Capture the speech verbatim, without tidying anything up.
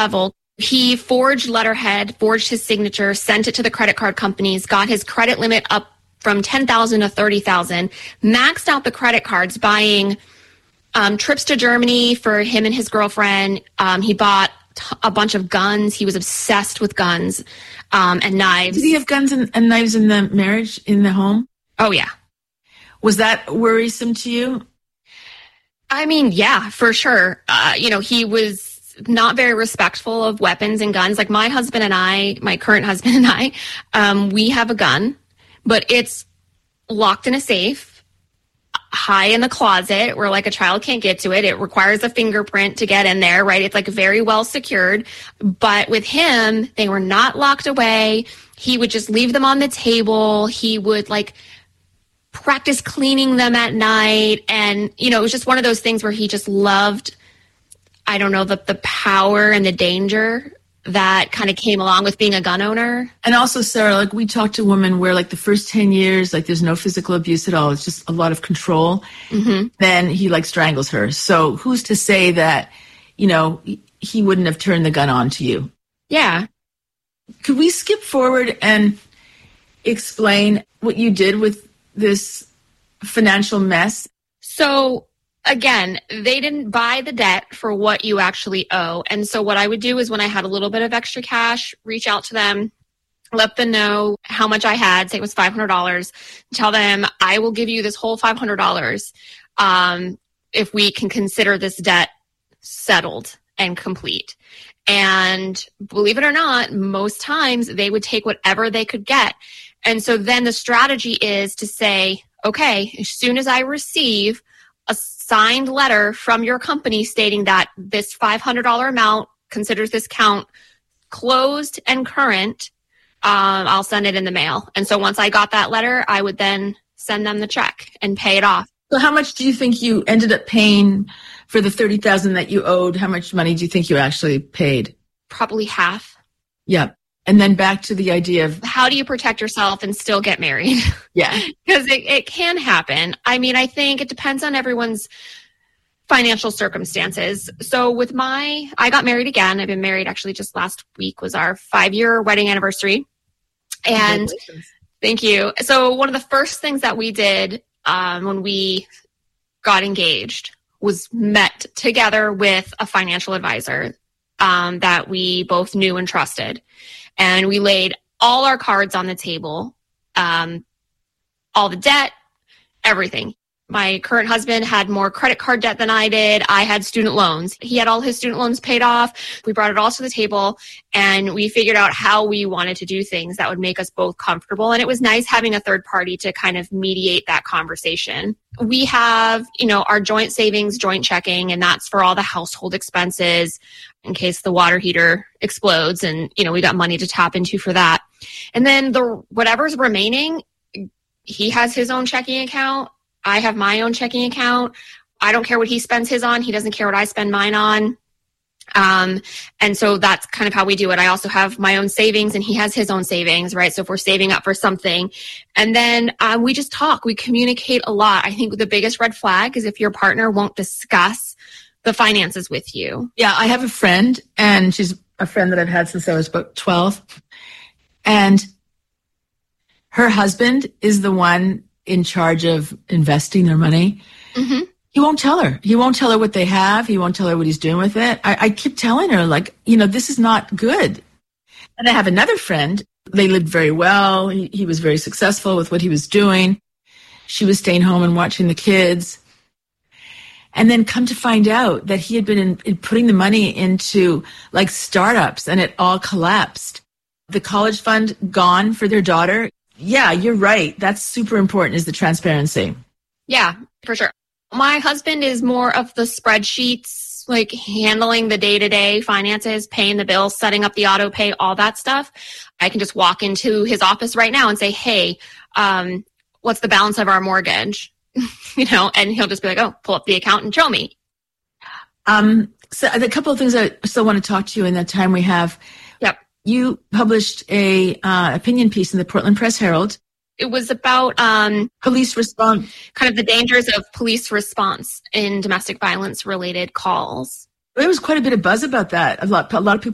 level. He forged letterhead, forged his signature, sent it to the credit card companies, got his credit limit up from ten thousand dollars to thirty thousand dollars, maxed out the credit cards, buying um, trips to Germany for him and his girlfriend. Um, he bought t- a bunch of guns. He was obsessed with guns um, and knives. Did he have guns and, and knives in the marriage, in the home? Oh, yeah. Was that worrisome to you? I mean, yeah, for sure. Uh, you know, he was not very respectful of weapons and guns. Like my husband and I, my current husband and I, um, we have a gun, but it's locked in a safe, high in the closet where like a child can't get to it. It requires a fingerprint to get in there, right? It's like very well secured. But with him, they were not locked away. He would just leave them on the table. He would like practice cleaning them at night. And, you know, it was just one of those things where he just loved, I don't know, the, the power and the danger that kind of came along with being a gun owner. And also, Sarah, like we talked to women where like the first ten years, like there's no physical abuse at all. It's just a lot of control. Mm-hmm. Then he like strangles her. So who's to say that, you know, he wouldn't have turned the gun on to you? Yeah. Could we skip forward and explain what you did with this financial mess? So again, they didn't buy the debt for what you actually owe. And so what I would do is when I had a little bit of extra cash, reach out to them, let them know how much I had, say it was five hundred dollars, tell them I will give you this whole five hundred dollars um, if we can consider this debt settled and complete. And believe it or not, most times they would take whatever they could get. And so then the strategy is to say, okay, as soon as I receive a signed letter from your company stating that this five hundred dollars amount considers this count closed and current, um, I'll send it in the mail. And so once I got that letter, I would then send them the check and pay it off. So how much do you think you ended up paying for the thirty thousand dollars that you owed? How much money do you think you actually paid? Probably half. Yeah. And then back to the idea of how do you protect yourself and still get married? Yeah. Because it, it can happen. I mean, I think it depends on everyone's financial circumstances. So with my, I got married again. I've been married actually just last week was our five-year wedding anniversary. And thank you. So one of the first things that we did um, when we got engaged was met together with a financial advisor um, that we both knew and trusted. And we laid all our cards on the table, um, all the debt, everything. My current husband had more credit card debt than I did. I had student loans. He had all his student loans paid off. We brought it all to the table and we figured out how we wanted to do things that would make us both comfortable. And it was nice having a third party to kind of mediate that conversation. We have, you know, our joint savings, joint checking, and that's for all the household expenses in case the water heater explodes. And, you know, we got money to tap into for that. And then the whatever's remaining, he has his own checking account. I have my own checking account. I don't care what he spends his on. He doesn't care what I spend mine on. Um, and so that's kind of how we do it. I also have my own savings and he has his own savings, right? So if we're saving up for something and then um, we just talk, we communicate a lot. I think the biggest red flag is if your partner won't discuss the finances with you. Yeah, I have a friend and she's a friend that I've had since I was about twelve. And her husband is the one in charge of investing their money. Mm-hmm. He won't tell her. He won't tell her what they have. He won't tell her what he's doing with it. I, I keep telling her, like, you know, this is not good. And I have another friend. They lived very well. He, he was very successful with what he was doing. She was staying home and watching the kids. And then come to find out that he had been in, in putting the money into like startups and it all collapsed. The college fund gone for their daughter. Yeah, you're right. That's super important is the transparency. Yeah, for sure. My husband is more of the spreadsheets, like handling the day-to-day finances, paying the bills, setting up the auto pay, all that stuff. I can just walk into his office right now and say, hey, um, what's the balance of our mortgage? you know, and he'll just be like, oh, pull up the account and show me. Um, so a couple of things I still want to talk to you in the time we have. Yep. You published a uh, opinion piece in the Portland Press Herald. It was about um, police response, kind of the dangers of police response in domestic violence related calls. There was quite a bit of buzz about that. A lot, a lot of people